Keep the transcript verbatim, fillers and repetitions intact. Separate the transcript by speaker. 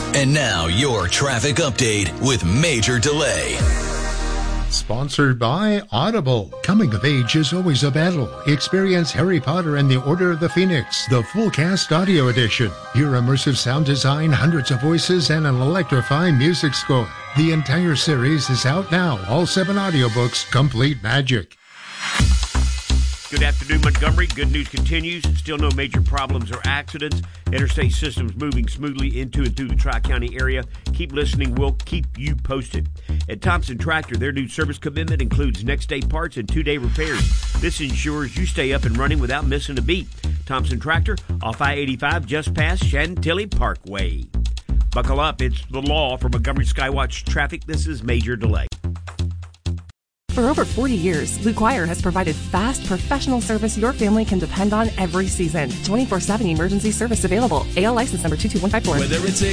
Speaker 1: And now your traffic update with Major Delay.
Speaker 2: Sponsored by Audible. Coming of age is always a battle. Experience Harry Potter and the Order of the Phoenix, the full cast audio edition. Hear immersive sound design, hundreds of voices, and an electrifying music score. The entire series is out now. All seven audiobooks, complete magic.
Speaker 3: Good afternoon, Montgomery. Good news continues. Still no major problems or accidents. Interstate systems moving smoothly into and through the Tri-County area. Keep listening. We'll keep you posted. At Thompson Tractor, their new service commitment includes next-day parts and two-day repairs. This ensures you stay up and running without missing a beat. Thompson Tractor, off I eighty-five, just past Chantilly Parkway. Buckle up. It's the law for Montgomery Skywatch Traffic. This is Major Delay.
Speaker 4: For over forty years, Luke Wire has provided fast, professional service your family can depend on every season. twenty-four seven emergency service available. A L license number two two one five four.
Speaker 5: Whether it's a